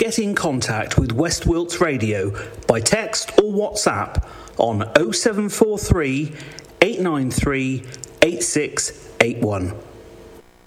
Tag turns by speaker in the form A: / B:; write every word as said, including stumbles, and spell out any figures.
A: get in contact with West Wilts Radio by text or WhatsApp on oh seven four three, eight nine three, eight six eight one.